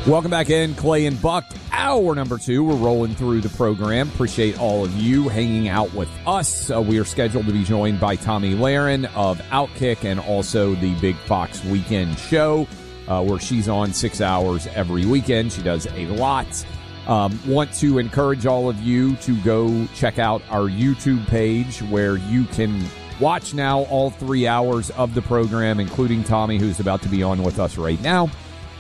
Welcome back in, Clay and Buck. Hour number 2. We're rolling through the program. Appreciate all of you hanging out with us. We are scheduled to be joined by Tomi Lahren of Outkick and also the Big Fox Weekend Show, where she's on 6 hours every weekend. She does a lot. Want to encourage all of you to go check out our YouTube page where you can watch now all 3 hours of the program, including Tomi, who's about to be on with us right now.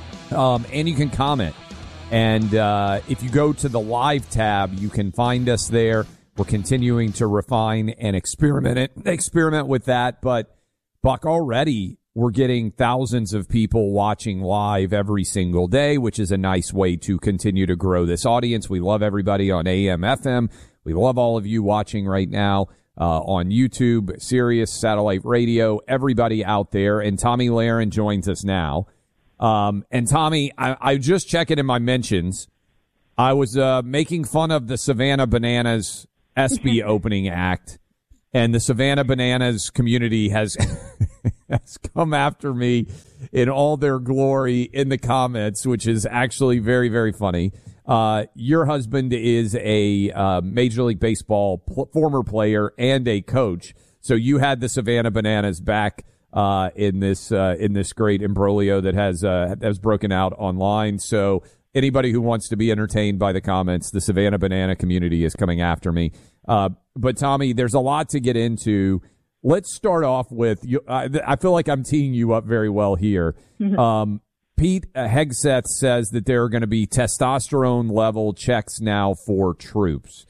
And you can comment. And if you go to the live tab, you can find us there. We're continuing to refine and experiment with that. But, Buck, already we're getting thousands of people watching live every single day, which is a nice way to continue to grow this audience. We love everybody on AM, FM. We love all of you watching right now on YouTube, Sirius, satellite radio, everybody out there. And Tomi Lahren joins us now. And Tomi, I just checking in my mentions. I was making fun of the Savannah Bananas ESPY opening act, and the Savannah Bananas community has has come after me in all their glory in the comments, which is actually very, very funny. Your husband is a Major League Baseball former player and a coach, so you had the Savannah Bananas back in this great imbroglio that has broken out online. So anybody who wants to be entertained by the comments, the Savannah Banana community is coming after me. But Tomi, there's a lot to get into. Let's start off with you. I feel like I'm teeing you up very well here. Mm-hmm. Pete Hegseth says that there are going to be testosterone level checks now for troops.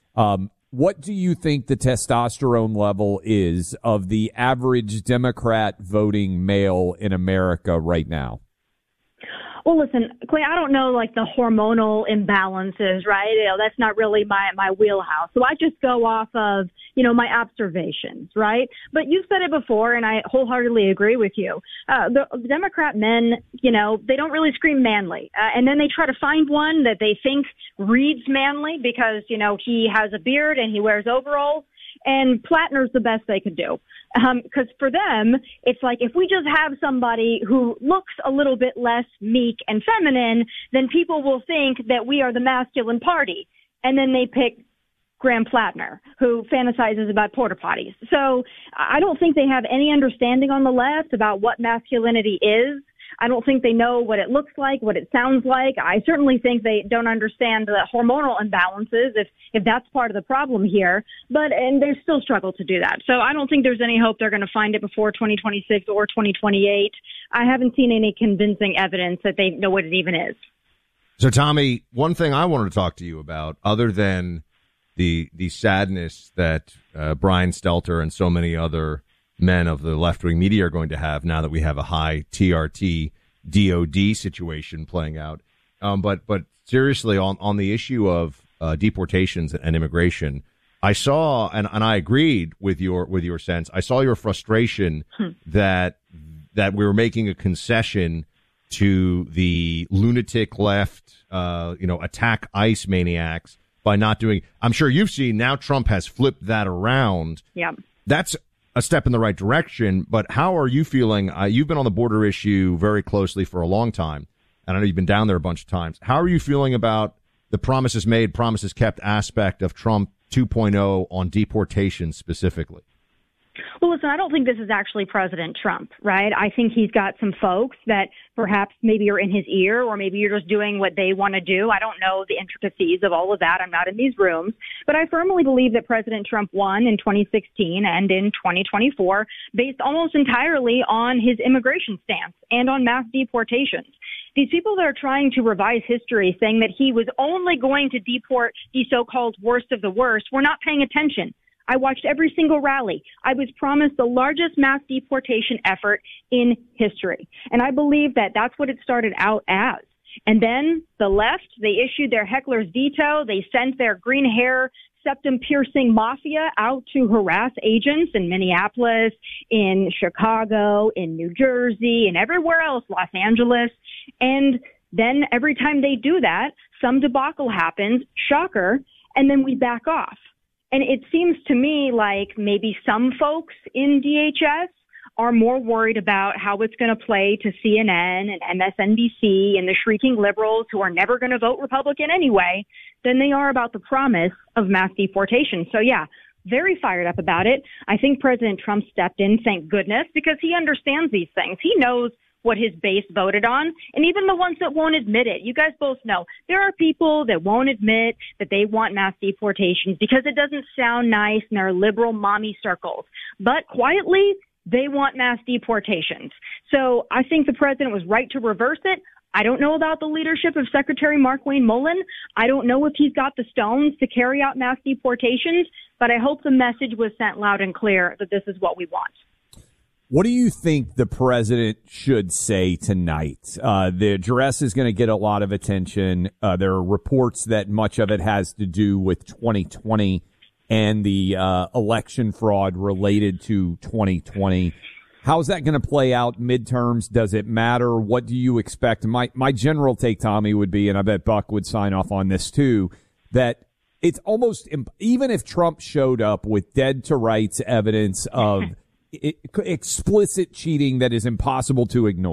What do you think the testosterone level is of the average Democrat voting male in America right now? Well, listen, Clay, I don't know, like, the hormonal imbalances, right? You know, that's not really my wheelhouse. So I just go off of, my observations, right? But you've said it before, and I wholeheartedly agree with you. The Democrat men, they don't really scream manly. And then they try to find one that they think reads manly because, he has a beard and he wears overalls. And Plattner's the best they could do. Because for them, it's like if we just have somebody who looks a little bit less meek and feminine, then people will think that we are the masculine party. And then they pick Graham Plattner, who fantasizes about porta potties. So I don't think they have any understanding on the left about what masculinity is. I don't think they know what it looks like, what it sounds like. I certainly think they don't understand the hormonal imbalances, if that's part of the problem here. And they still struggle to do that. So I don't think there's any hope they're going to find it before 2026 or 2028. I haven't seen any convincing evidence that they know what it even is. So, Tomi, one thing I wanted to talk to you about, other than the sadness that Brian Stelter and so many other men of the left-wing media are going to have now that we have a high TRT DOD situation playing out. But seriously, on the issue of deportations and immigration, I saw, and I agreed with your sense. I saw your frustration that we were making a concession to the lunatic left, attack ICE maniacs by not doing. I'm sure you've seen now Trump has flipped that around. Yeah, that's a step in the right direction, but how are you feeling? You've been on the border issue very closely for a long time, and I know you've been down there a bunch of times. How are you feeling about the promises made, promises kept aspect of Trump 2.0 on deportation specifically? Well, listen, I don't think this is actually President Trump, right? I think he's got some folks that perhaps maybe are in his ear, or maybe you're just doing what they want to do. I don't know the intricacies of all of that. I'm not in these rooms. But I firmly believe that President Trump won in 2016 and in 2024 based almost entirely on his immigration stance and on mass deportations. These people that are trying to revise history, saying that he was only going to deport the so-called worst of the worst, were not paying attention. I watched every single rally. I was promised the largest mass deportation effort in history. And I believe that that's what it started out as. And then the left, they issued their heckler's veto. They sent their green hair, septum-piercing mafia out to harass agents in Minneapolis, in Chicago, in New Jersey, and everywhere else, Los Angeles. And then every time they do that, some debacle happens, shocker, and then we back off. And it seems to me like maybe some folks in DHS are more worried about how it's going to play to CNN and MSNBC and the shrieking liberals who are never going to vote Republican anyway than they are about the promise of mass deportation. So, yeah, very fired up about it. I think President Trump stepped in, thank goodness, because he understands these things. He knows what his base voted on, and even the ones that won't admit it. You guys both know there are people that won't admit that they want mass deportations because it doesn't sound nice in their liberal mommy circles. But quietly, they want mass deportations. So I think the president was right to reverse it. I don't know about the leadership of Secretary Markwayne Mullin. I don't know if he's got the stones to carry out mass deportations, but I hope the message was sent loud and clear that this is what we want. What do you think the president should say tonight? The address is going to get a lot of attention. There are reports that much of it has to do with 2020 and the election fraud related to 2020. How's that going to play out midterms? Does it matter? What do you expect? My general take, Tommy, would be, and I bet Buck would sign off on this too, that it's almost, even if Trump showed up with dead to rights evidence of explicit cheating that is impossible to ignore,